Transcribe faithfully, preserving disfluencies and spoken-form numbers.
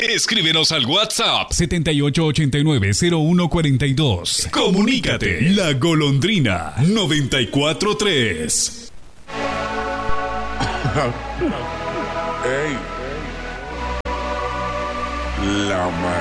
Escríbenos al WhatsApp setenta y ocho ochenta y nueve cero uno cuarenta y dos. Comunícate. La Golondrina noventa y cuatro tres. Ey. La